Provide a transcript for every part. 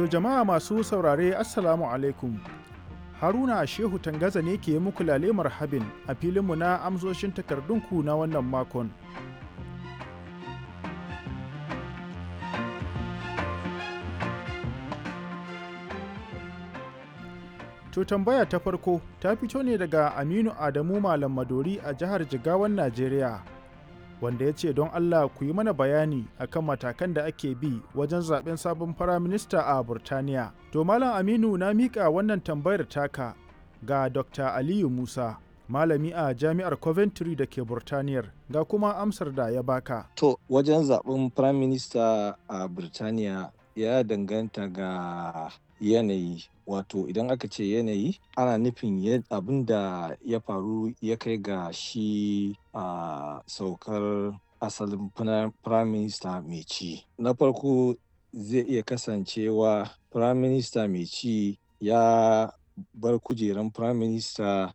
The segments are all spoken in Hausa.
To jama'a masu saurare Assalamu alaikum. Haruna Shehu Tangaza ne ke muku lale marhabin a filinmu na amsoshin takardunku na wannan makon. To tambaya ta farko ta fito ne daga Aminu Adamu Malam Madori a jihar Jigawan Najeriya, wanda ya ce don Allah ku yi mana bayani akan matakan da ake bi wajen zaben sabon firaminista a Burtaniya. To Malam Aminu na miƙa wannan tambayar taka ga Dr. Aliyu Musa, malami a Jami'ar Coventry da ke Burtaniyar, ga kuma amsar da ya baka. To wajen zaben firaminista a Burtaniya ya danganta ga yanayi. Wato idan aka ce yanayi ana nufin abin da ya faru ya kai ga shi a saukar asalin firaminista mai ci. Na farko zai iya kasancewa firaminista mai ci ya bar kujeran firaminista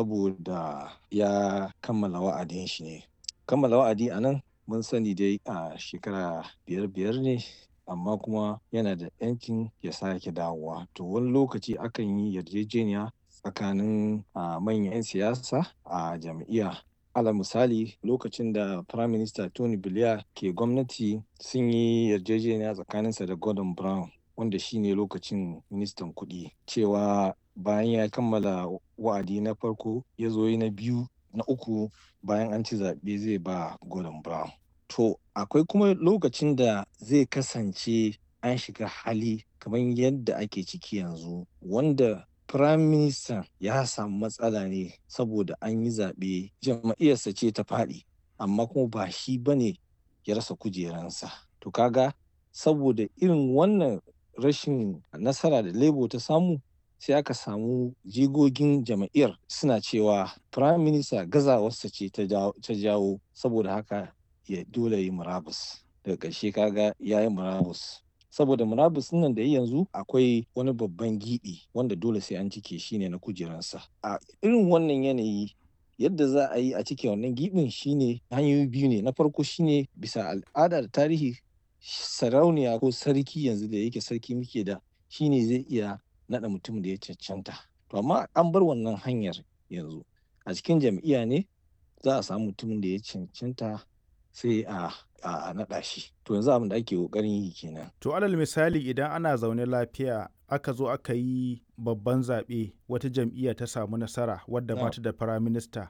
saboda ya kammala wa'adin shi ne. Kammala wa'adi a nan mun sani dai a shekara biyar ne, amma kuma yana da 'yancin ya sake dawowa. To wani lokaci akan yi yarjejeniya tsakanin manyan 'yan siyasa a jam'iyya. Alal misali lokacin da Prime Minister Tony Blair ke gwamnati sun yi yarjejeniya tsakaninsa da Gordon Brown, wanda shine lokacin ministan kuɗi, cewa bayan ya kammala wa'adi na farko ya zo yi na biyu na uku bayan an ci zaɓe zai ba Gordon Brown. To akwai kuma lokacin da zai kasance an shiga hali kamar yadda ake ciki yanzu, wanda Prime Minister ya samu matsala ne saboda an yi zaɓe jam'iyyarsa ce ta faɗi, amma kuma ba shi bane ya rasa kujeransa. To kaga saboda irin wannan rashin nasara da Labour ta samu, sai aka samu jigogin jam'iyyar suna cewa Prime Minister gazawarsa ce ta jawo, saboda haka ya dole yi murabus. Daga ƙarshe kaga ya yi murabus. Saboda murabus nan da yanzu akwai wani babban giɓi wanda dole sai an cike shi ne na kujeransa. A irin wannan yanayi yadda za a yi a cike wannan giɓin shine hanyoyi biyu ne. Na farko shine bisa al'ada da tarihi, sarauniya ko sarki, yanzu da yake sarki muke da, shine zai iya naɗa mutum da ya cancanta. To amma an bar wannan hanyar yanzu. A cikin jam'iyya ne za a samu mutumin da ya cancanta sai a naɗa shi. To yanzu abin da ake ƙoƙarin yi kenan. To alal misali idan ana zaune lafiya aka zo aka yi babban zaɓe, wata jam'iyya ta samu nasara wadda ba ta da firaminista,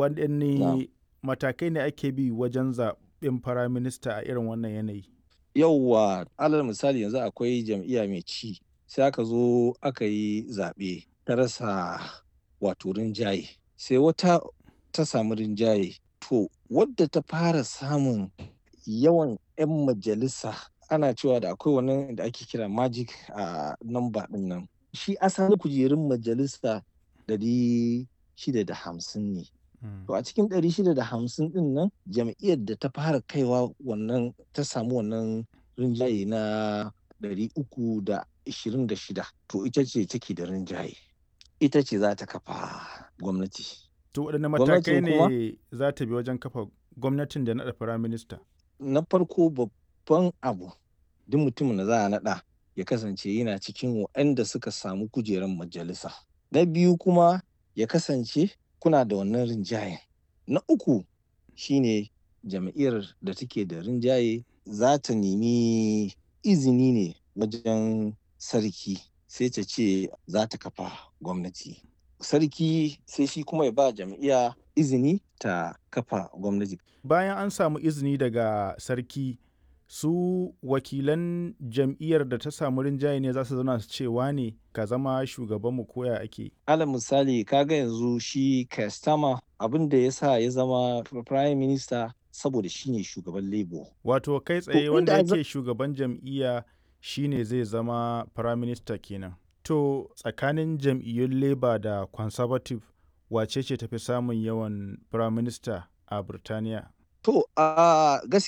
waɗanne matakai ne ake bi wajen zaɓen firaminista a irin wannan yanayi? Yauwa, alal misali yanzu akwai jam'iyya mai ci, sai aka zo aka yi zaɓe ta rasa wato rinjaye, sai wata ta samu rinjaye. To wadda ta fara samun yawan 'yan majalisa, ana cewa da akwai wani da ake kira magic number ɗin nan. Shi asalin kujerun majalisa 650 ne. To a cikin 650 ɗin nan, jam'iyyar da ta fara kaiwa wannan ta samu wannan rinjaye na 326, to ita ce take da rinjaye. Ita ce za ta kafa gwamnati. To waɗanne matakai ne za ta bi wajen kafa gwamnatin da naɗa firaminista? Na farko babban abu, duk mutumin da za a naɗa ya kasance yana cikin waɗanda suka samu kujerar majalisa. Na biyu kuma ya kasance kuna da wannan rinjayen. Na uku shine jam'iyyar da take da rinjaye za ta nemi izini ne wajen sarki, sai ta ce za ta kafa gwamnati. Sarki sai shi kuma ya ba jam'iyya izini ta kafa gwamnati. Bayan an samu izini daga sarki, su wakilan jam'iyyar da ta samu rinjaye ne za su zauna su ce wane ka zama shugabanmu, koya ake? Alal misali kaga yanzu shi Keir Starmer, abin da ya sa ya zama Prime Minister saboda shi ne shugaban Labour. Wato kai tsaye wanda yake shugaban jam'iyya shine zai zama Prime Minister kenan. To tsakanin jam'iyyun Labour da Conservative wace ce tafi samun yawan Prime Minister a Burtaniya? To a